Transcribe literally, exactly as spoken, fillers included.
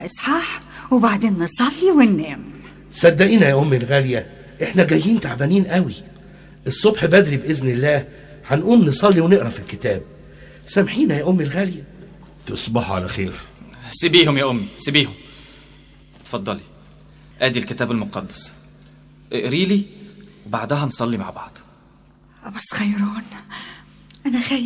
إصحاح وبعدين نصلي وننام. صدقينا يا أمي الغالية، إحنا جايين تعبانين قوي. الصبح بدري بإذن الله هنقوم نصلي ونقرأ في الكتاب. سامحينا يا أمي الغالية. تصبحوا على خير. سيبيهم يا أمي، سيبيهم. اتفضلي، ادي الكتاب المقدس، اقري لي وبعدها نصلي مع بعض. بس خيرون، أنا خايف.